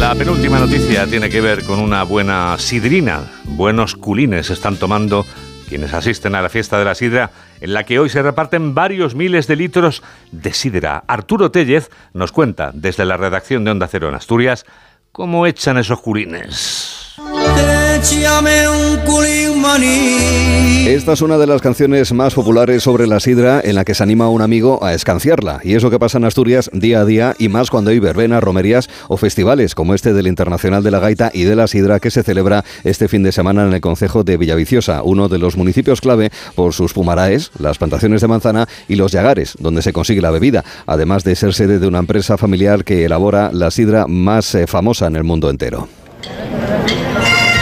La penúltima noticia tiene que ver con una buena sidrina. Buenos culines están tomando quienes asisten a la fiesta de la sidra, en la que hoy se reparten varios miles de litros de sidra. Arturo Tellez nos cuenta, desde la redacción de Onda Cero en Asturias, cómo echan esos culines. Esta es una de las canciones más populares sobre la sidra, en la que se anima a un amigo a escanciarla. Y eso que pasa en Asturias día a día, y más cuando hay verbenas, romerías o festivales como este del Internacional de la Gaita y de la Sidra, que se celebra este fin de semana en el concejo de Villaviciosa, uno de los municipios clave por sus pumaraes, las plantaciones de manzana y los llagares, donde se consigue la bebida, además de ser sede de una empresa familiar que elabora la sidra más famosa en el mundo entero.